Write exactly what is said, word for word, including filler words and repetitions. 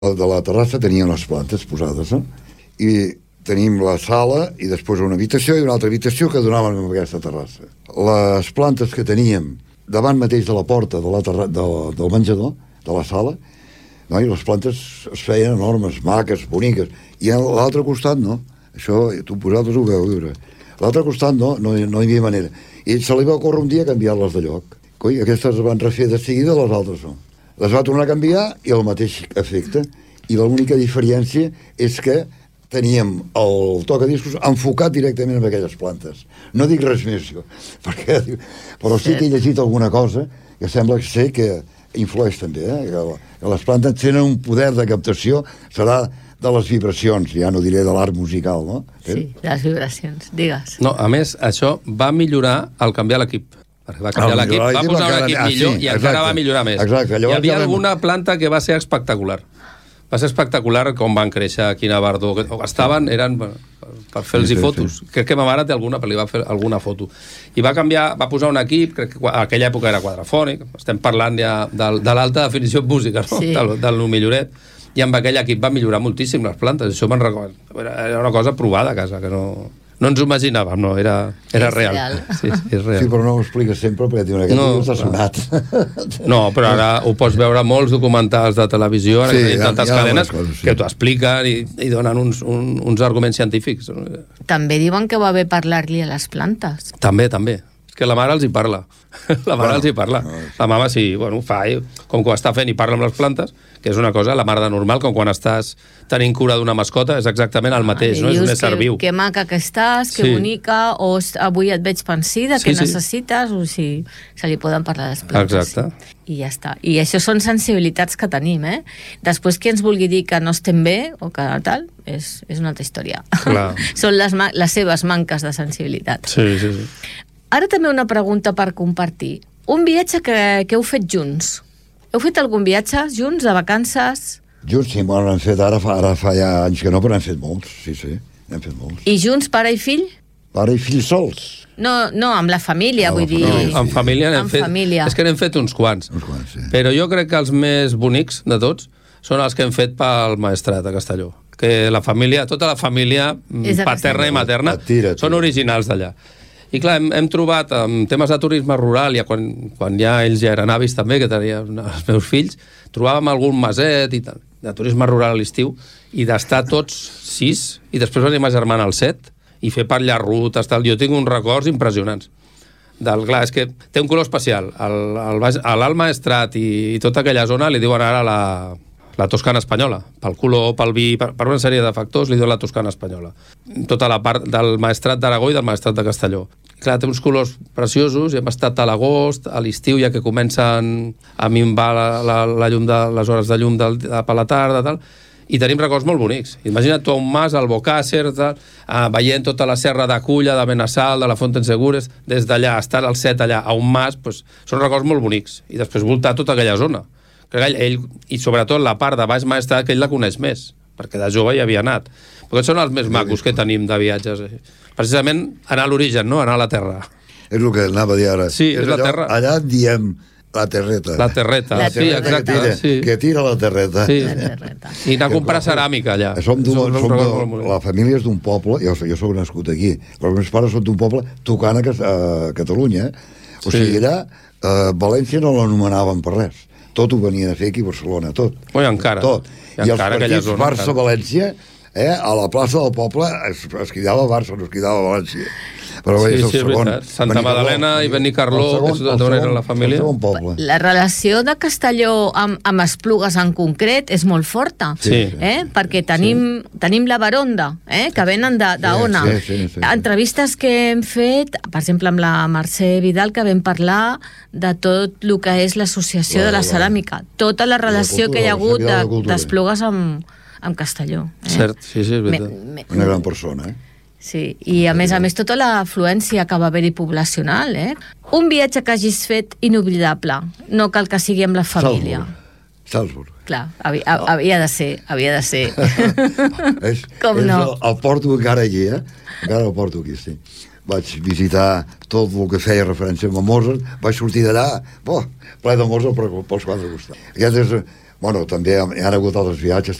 de la terrassa tenia unes plantes posades, eh? I tenim la sala i després una habitació i una altra habitació que donaven amb aquesta terrassa. Les plantes que teníem davant mateix de la porta de la terra, de, del menjador, de la sala, no? I les plantes es feien enormes, maques, boniques, i a l'altre costat no. Això tu vosaltres ho veu viure. A l'altre costat no, no, no hi havia manera. I se li va ocórrer un dia canviar-les de lloc. Coi, aquestes es van refer de seguida, les altres no. Les va tornar a canviar i el mateix efecte. I l'única diferència és que teníem el tocadiscos enfocat directament en aquelles plantes. No dic res més, jo, perquè, però sí que he llegit alguna cosa que sembla ser que influeix també, eh? que, que les plantes tenen un poder de captació, serà de les vibracions, ja no diré de l'art musical, no? Sí, les vibracions, digues. No, a més, això va millorar al canviar l'equip. Perquè va canviar l'equip, va posar un equip millor i encara va millorar més. Hi havia alguna planta que va ser espectacular. Va ser espectacular com van créixer aquí a Navardó. Estaven, eren per fer-los sí, sí, fotos. Sí. Crec que ma mare té alguna, però li va fer alguna foto. I va canviar, va posar un equip, crec que a aquella època era quadrafònic, estem parlant ja de, de l'alta definició en música, no? Sí. Del, del milloret. I amb aquell equip va millorar moltíssim les plantes. Això me'n recordo. Era una cosa provada a casa, que no... No ens ho imaginàvem, no, era, era real. real. Sí, sí, és real. Sí, però no ho expliques sempre perquè diuen aquest no, t'ha sonat. No, però ara ho pots veure molts documentals de televisió, ara sí, tantes cadenes coses, sí. que t'ho expliquen i, i donen uns, un, uns arguments científics. També diuen que va bé parlar-li a les plantes. També, també. És que la mare els hi parla. La mare bueno, els hi parla. No, sí. La mama sí, bueno, fa, com que ho està fent i parla amb les plantes, que és una cosa, la mar de normal, com quan estàs tenint cura d'una mascota, és exactament el mateix, ah, no? És un ésser viu. Que maca que estàs, que sí. bonica, o avui et veig pensida, sí, que sí. necessites, o si se li poden parlar a les plantes. Exacte. I ja està. I això són sensibilitats que tenim, eh? Després qui ens vulgui dir que no estem bé, o que tal, és, és una altra història. Clar. Són les, les seves manques de sensibilitat. Sí, sí, sí. Ara també una pregunta per compartir. Un viatge que, que heu fet junts. Heu fet algun viatge junts, de vacances? Junts, sí, bueno, hem fet ara fa, ara fa ja anys que no, però hem fet molts, sí, sí, hem fet molts. I junts, pare i fill? Pare i fill sols. No, no, amb la família, ah, vull dir... No, amb família n'hem fet... Família. És que n'hem fet uns quants. Uns quants, sí. Però jo crec que els més bonics de tots són els que hem fet pel Maestrat a Castelló. Que la família, tota la família paterna i materna tira, tira. són originals d'allà. I clar, hem, hem trobat en temes de turisme rural, ja quan, quan ja ells ja eren avis també, que tenien els meus fills, trobàvem algun maset i tal, de turisme rural a l'estiu, i d'estar tots sis, i després venim a germana al set, i fer per allà rutes, tal. Jo tinc uns records impressionants. Del, clar, és que té un color especial. El, el, a l'Alt Maestrat i, i tota aquella zona li diuen ara la, la Toscana espanyola. Pel color, pel vi, per, per una sèrie de factors li diuen la Toscana espanyola. Tota la part del Maestrat d'Aragó i del Maestrat de Castelló. Clar, té uns colors preciosos, i hem estat a l'agost, a l'estiu, ja que comencen a minvar la, la, la llum de, les hores de llum del, de, per la tarda, tal, i tenim records molt bonics. Imagina't tu a un mas, al Bocàsser, tal, eh, veient tota la serra de Culla, de Benassal, de la Fontensegures, des d'allà, estar al set allà, a un mas, pues, són records molt bonics. I després voltar tota aquella zona. Que ell, ell, i sobretot la part de Baix Maestrat, que ell la coneix més, perquè de jove hi havia anat. Perquè són els més macos que tenim de viatges. Precisament anar a l'origen, no? Anar a la terra. És el que anava a dir ara. Sí, és, és la allò, terra. Allà diem la terreta. La terreta, la sí, terreta exacte. Que tira, sí. que tira la terreta. Sí. La terreta. I anar a comprar ceràmica allà. Som som de, la família és d'un poble, jo, jo soc nascut aquí, però els meus pares són d'un poble tocant a, a Catalunya. O sí. sigui, allà, a València no l'anomenaven per res. Tot ho venien a fer aquí a Barcelona, tot. Oi, encara. Tot. I, I els partits Barça-València, eh, a la plaça del poble es, es cridava Barça, no es cridava València. Però sí, és el sí, segon. Santa Benicarló, Magdalena i Benicarló, que és d'on era la família. La relació de Castelló amb, amb Esplugues en concret és molt forta, sí. eh? perquè tenim, sí. tenim la Baronda, eh? que venen d'Ona. Sí, sí, sí, sí. Entrevistes que hem fet, per exemple, amb la Mercè Vidal, que vam parlar de tot el que és l'associació de la ceràmica, tota la relació la cultura, que hi ha hagut d'Esplugues de, amb, amb Castelló. Eh? Cert, sí, sí, és veritat. Me, me, Una gran persona, eh? Sí, i a més a més tota l'afluència que va haver-hi poblacional, eh? Un viatge que hagis fet inoblidable, no cal que sigui amb la família. Salzburg. Salzburg. Clar, havia, havia de ser, havia de ser. és, Com és no? El, el porto encara allí, eh? Encara el porto aquí, sí. Vaig visitar tot el que feia referència a Mozart, vaig sortir d'allà, oh, ple de Mozart pels quatre costats. Aquest és Bueno, també hi ha hagut altres viatges